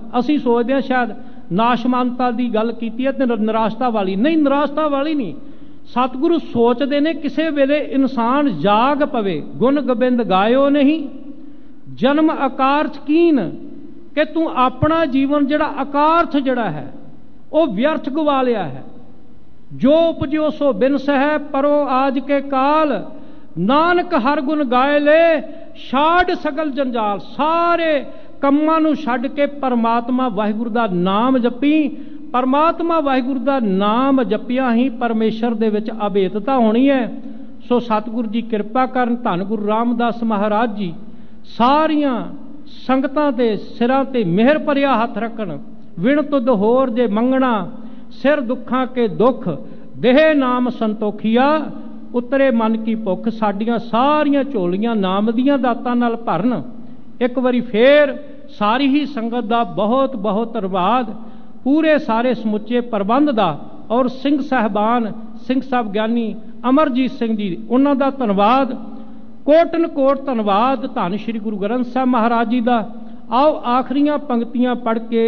ਅਸੀਂ ਸੋਚਦੇ ਹਾਂ ਸ਼ਾयद ਨਾਸ਼ਮਾਨਤਾ ਦੀ ਗੱਲ ਕੀਤੀ ਹੈ ਤੇ ਨਿਰਾਸ਼ਤਾ ਵਾਲੀ ਨਹੀਂ, ਨਿਰਾਸ਼ਤਾ ਵਾਲੀ ਨਹੀਂ। ਸਤਿਗੁਰੂ ਸੋਚਦੇ ਨੇ ਕਿਸੇ ਵੇਲੇ ਇਨਸਾਨ ਜਾਗ ਪਵੇ, ਗੁਣ ਗੋਬਿੰਦ ਗਾਇਓ ਨਹੀਂ ਜਨਮ ਅਕਾਰਥ ਕੀਨ, ਕਿ ਤੂੰ ਆਪਣਾ ਜੀਵਨ ਜਿਹੜਾ ਅਕਾਰਥ ਜਿਹੜਾ ਹੈ ਉਹ ਵਿਅਰਥ ਗਵਾ ਲਿਆ ਹੈ। ਜੋ ਉਪਜਿਓ ਸੋ ਬਿਨਸ ਹੈ ਪਰੋ ਆਜ ਕੇ ਕਾਲ, ਨਾਨਕ ਹਰ ਗੁਣ ਗਾਏ ਲੈ ਛਾੜ ਸਗਲ ਜੰਜਾਲ। ਸਾਰੇ ਕੰਮਾਂ ਨੂੰ ਛੱਡ ਕੇ ਪਰਮਾਤਮਾ ਵਾਹਿਗੁਰੂ ਦਾ ਨਾਮ ਜਪੀ। ਪਰਮਾਤਮਾ ਵਾਹਿਗੁਰੂ ਦਾ ਨਾਮ ਜਪਿਆ ਹੀ ਪਰਮੇਸ਼ਰ ਦੇ ਵਿੱਚ ਅਭੇਦਤਾ ਹੋਣੀ ਹੈ। ਸੋ ਸਤਿਗੁਰੂ ਜੀ ਕਿਰਪਾ ਕਰਨ, ਧੰਨ ਗੁਰੂ ਰਾਮਦਾਸ ਮਹਾਰਾਜ ਜੀ ਸਾਰੀਆਂ ਸੰਗਤਾਂ ਦੇ ਸਿਰਾਂ ਤੇ ਮਿਹਰ ਭਰਿਆ ਹੱਥ ਰੱਖਣ। ਵਿਣ ਤੁਧ ਹੋਰ ਜੇ ਮੰਗਣਾ, ਸਿਰ ਦੁੱਖਾਂ ਕੇ ਦੁੱਖ, ਦੇਹ ਨਾਮ ਸੰਤੋਖੀਆ, ਉਤਰੇ ਮਨ ਕੀ ਭੁੱਖ। ਸਾਡੀਆਂ ਸਾਰੀਆਂ ਝੋਲੀਆਂ ਨਾਮ ਦੀਆਂ ਦਾਤਾਂ ਨਾਲ ਭਰਨ। ਇੱਕ ਵਾਰੀ ਫੇਰ ਸਾਰੀ ਹੀ ਸੰਗਤ ਦਾ ਬਹੁਤ ਬਹੁਤ ਧੰਨਵਾਦ, ਪੂਰੇ ਸਾਰੇ ਸਮੁੱਚੇ ਪ੍ਰਬੰਧ ਦਾ, ਔਰ ਸਿੰਘ ਸਾਹਿਬਾਨ, ਸਿੰਘ ਸਾਹਿਬ ਗਿਆਨੀ ਅਮਰਜੀਤ ਸਿੰਘ ਜੀ, ਉਹਨਾਂ ਦਾ ਧੰਨਵਾਦ, ਕੋਟਨ ਕੋਟ ਧੰਨਵਾਦ। ਧੰਨ ਸ਼੍ਰੀ ਗੁਰੂ ਗ੍ਰੰਥ ਸਾਹਿਬ ਮਹਾਰਾਜ ਜੀ ਦਾ। ਆਓ ਆਖਰੀਆਂ ਪੰਕਤੀਆਂ ਪੜ੍ਹ ਕੇ